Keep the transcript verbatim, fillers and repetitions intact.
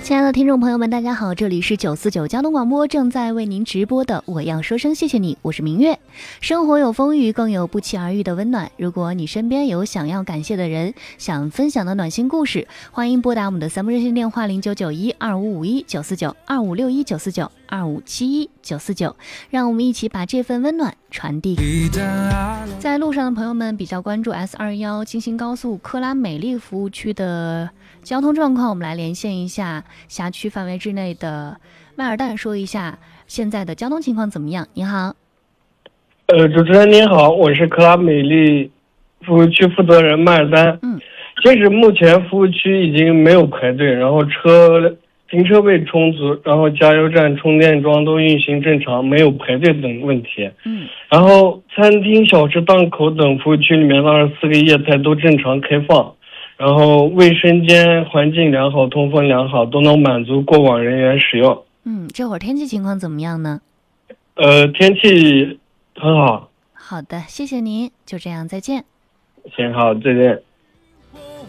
亲爱的听众朋友们，大家好，这里是九四九交通广播，正在为您直播的我要说声谢谢你，我是明月。生活有风雨，更有不期而遇的温暖。如果你身边有想要感谢的人，想分享的暖心故事，欢迎拨打我们的三部热线电话零九九一二五五一九四九二五六一九四九二五七一九四九，让我们一起把这份温暖传递。在路上的朋友们比较关注 S 二一 京新高速克拉美丽服务区的交通状况，我们来连线一下辖区范围之内的麦尔蛋，说一下现在的交通情况怎么样。你好。 呃，主持人您好，我是克拉美丽服务区负责人麦尔丹。 嗯， 截止目前，服务区已经没有排队，然后车停车位充足，然后加油站、充电桩都运行正常，没有排队等问题。 嗯， 然后餐厅、小吃档口等服务区里面的二十四个业态都正常开放，然后卫生间环境良好，通风良好，都能满足过往人员使用。 嗯，这会儿天气情况怎么样呢？ 呃，天气很好。 好的，谢谢您，就这样，再见。 行，好，再见。